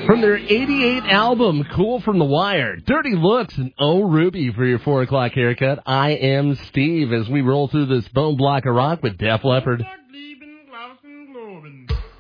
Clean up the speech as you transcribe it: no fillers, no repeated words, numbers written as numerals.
From their 88 album, Cool from the Wire, Dirty Looks, and Oh Ruby for your 4 o'clock haircut. I am Steve as we roll through this bone block of rock with Def Leppard.